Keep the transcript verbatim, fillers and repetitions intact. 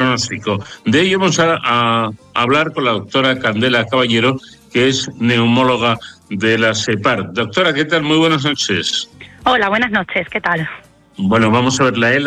pronóstico. De ello vamos a, a hablar con la doctora Candela Caballero, que es neumóloga de la SEPAR. Doctora, ¿qué tal? Muy buenas noches. Hola, buenas noches, ¿qué tal? Bueno, vamos a ver, la E L A